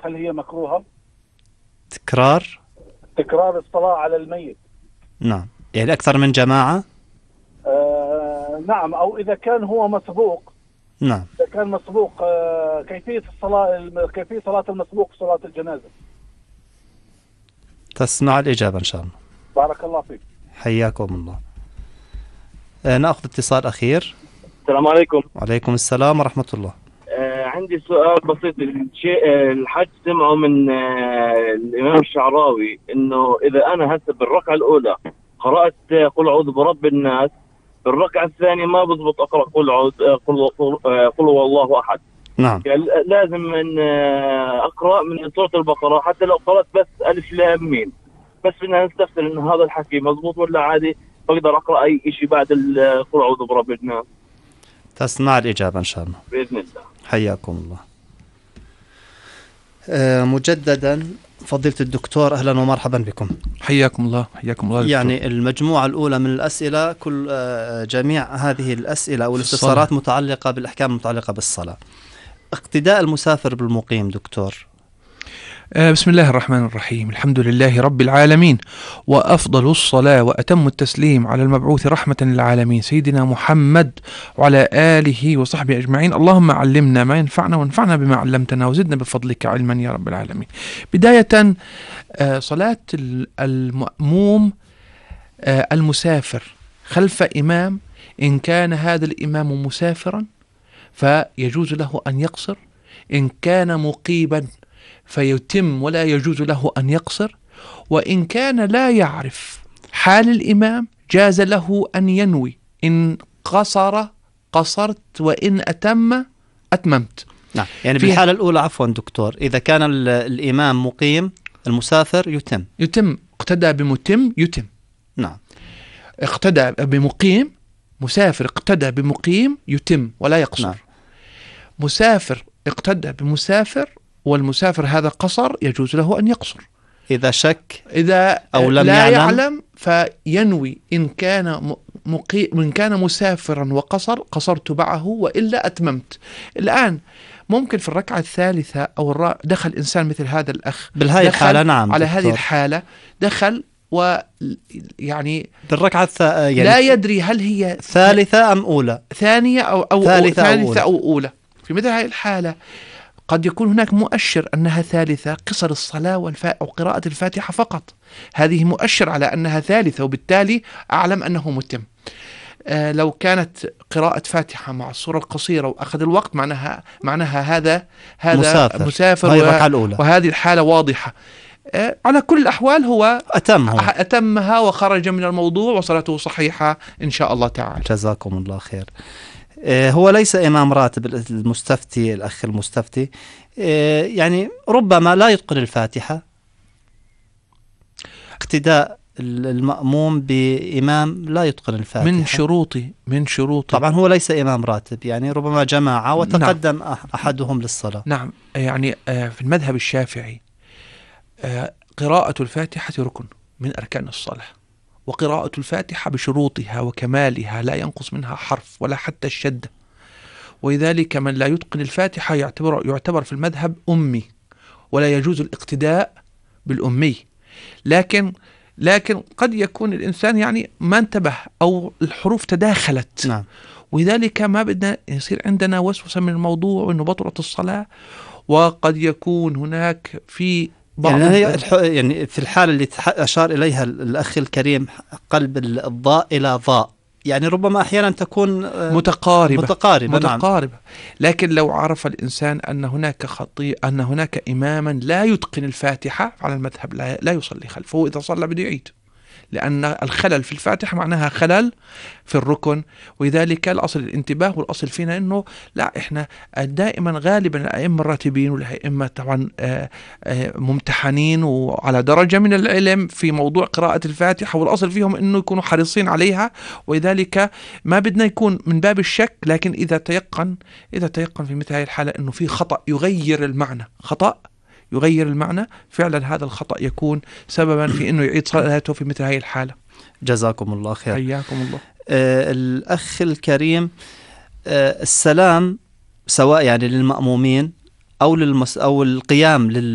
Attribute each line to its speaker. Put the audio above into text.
Speaker 1: هل هي مكروهة؟
Speaker 2: تكرار
Speaker 1: الصلاة على الميت.
Speaker 2: نعم، يعني أكثر من جماعة.
Speaker 1: نعم، أو إذا كان هو مسبوق.
Speaker 2: نعم،
Speaker 1: إذا كان مسبوق، كيفية صلاة المسبوق في صلاة الجنازة.
Speaker 2: تسمع الإجابة إن شاء الله.
Speaker 1: بارك الله فيك.
Speaker 2: حياكم الله. نأخذ اتصال أخير.
Speaker 3: السلام عليكم.
Speaker 2: وعليكم السلام ورحمة الله.
Speaker 3: عندي سؤال بسيط. الحج سمعوا من الإمام الشعراوي إنه إذا أنا هسه بالركعة الأولى قرأت قل أعوذ برب الناس، بالركعة الثانية ما بضبط أقرأ قل هو الله أحد.
Speaker 2: نعم،
Speaker 3: يعني لازم أن أقرأ من سورة البقرة حتى لو قرأت بس ألف لام ميم. بس بدنا نستفسر إن هذا الحكي مضبوط ولا عادي بقدر أقرأ أي شيء بعد قل أعوذ برب الناس؟
Speaker 2: تسمع الإجابة إن شاء الله
Speaker 3: بإذن الله.
Speaker 2: حياكم الله. مجددا فضيلة الدكتور، أهلا ومرحبا بكم.
Speaker 4: حياكم الله. حياكم الله.
Speaker 2: يعني المجموعة الأولى من الأسئلة جميع هذه الأسئلة أو الاستفسارات متعلقة بالأحكام المتعلقة بالصلاة. اقتداء المسافر بالمقيم دكتور.
Speaker 4: بسم الله الرحمن الرحيم. الحمد لله رب العالمين، وأفضل الصلاة وأتم التسليم على المبعوث رحمة للعالمين سيدنا محمد وعلى آله وصحبه أجمعين. اللهم علمنا ما ينفعنا وانفعنا بما علمتنا وزدنا بفضلك علما يا رب العالمين. بداية، صلاة المأموم المسافر خلف إمام، إن كان هذا الإمام مسافرا فيجوز له أن يقصر، إن كان مقيما فيتم ولا يجوز له أن يقصر، وإن كان لا يعرف حال الإمام جاز له أن ينوي إن قصر قصرت وإن أتم أتممت.
Speaker 2: نعم، يعني بالحالة الأولى عفوا دكتور، إذا كان الإمام مقيم المسافر يتم
Speaker 4: اقتدى بمتم يتم.
Speaker 2: نعم،
Speaker 4: اقتدى بمقيم مسافر اقتدى بمقيم يتم ولا يقصر.
Speaker 2: نعم.
Speaker 4: مسافر اقتدى بمسافر والمسافر هذا قصر يجوز له أن يقصر
Speaker 2: إذا شك
Speaker 4: إذا
Speaker 2: أو لم
Speaker 4: لا يعلم فينوي إن كان مسافرا وقصر قصرت معه وإلا أتممت. الآن ممكن في الركعة الثالثة أو دخل إنسان مثل هذا الأخ
Speaker 2: بالهاي الحالة. نعم
Speaker 4: على
Speaker 2: دكتور.
Speaker 4: هذه الحالة دخل ويعني
Speaker 2: بالركعة
Speaker 4: يعني لا يدري هل هي
Speaker 2: ثالثة أم أولى،
Speaker 4: ثانية أو
Speaker 2: ثالثة
Speaker 4: أو أولى. في مثل هذه الحالة قد يكون هناك مؤشر أنها ثالثة، قصر الصلاة أو قراءة الفاتحة فقط، هذه مؤشر على أنها ثالثة وبالتالي أعلم أنه متم. لو كانت قراءة فاتحة مع الصورة القصيرة وأخذ الوقت معناها هذا مسافر وهذه الحالة واضحة. على كل الأحوال هو أتمها وخرج من الموضوع وصلاته صحيحة إن شاء الله تعالى.
Speaker 2: جزاكم الله خير. هو ليس إمام راتب المستفتي، الأخ المستفتي يعني ربما لا يتقن الفاتحة، اقتداء المأموم بإمام لا يتقن الفاتحة
Speaker 4: من شروط
Speaker 2: طبعا هو ليس إمام راتب، يعني ربما جماعة وتقدم أحدهم للصلاة.
Speaker 4: نعم، يعني في المذهب الشافعي قراءة الفاتحة ركن من أركان الصلاة، وقراءة الفاتحة بشروطها وكمالها لا ينقص منها حرف ولا حتى الشدة، ولذلك من لا يتقن الفاتحة يعتبر في المذهب أمي، ولا يجوز الاقتداء بالأمي. لكن قد يكون الإنسان يعني ما انتبه أو الحروف تداخلت.
Speaker 2: نعم.
Speaker 4: ولذلك ما بدنا يصير عندنا وسوسة من الموضوع وإنه بطلت الصلاة. وقد يكون هناك في
Speaker 2: يعني في الحالة اللي أشار إليها الأخ الكريم قلب الضاء إلى ضاء، يعني ربما أحيانا تكون متقاربة.
Speaker 4: لكن لو عرف الإنسان أن هناك إماما لا يتقن الفاتحة على المذهب لا يصلي خلفه، إذا صلى بده يعيد، لأن الخلل في الفاتحة معناها خلل في الركن. ولذلك الأصل الانتباه، والأصل فينا إنه لا، إحنا دائما غالبا الأئمة الراتبين والأئمة طبعا ممتحنين وعلى درجة من العلم في موضوع قراءة الفاتحة، والأصل فيهم إنه يكونوا حريصين عليها. ولذلك ما بدنا يكون من باب الشك، لكن إذا تيقن في مثل هذه الحالة إنه في خطأ يغير المعنى، فعلا هذا الخطأ يكون سببا في أنه يعيد صلاته في مثل هذه الحالة.
Speaker 2: جزاكم الله خير.
Speaker 4: حياكم الله.
Speaker 2: الأخ الكريم، السلام سواء يعني للمأمومين أو القيام